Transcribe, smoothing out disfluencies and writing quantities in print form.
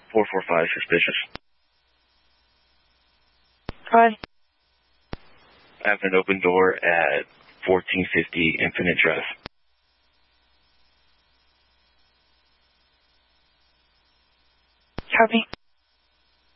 445 suspicious. Hi. I have an open door at 1450 Infinite Drive. Copy.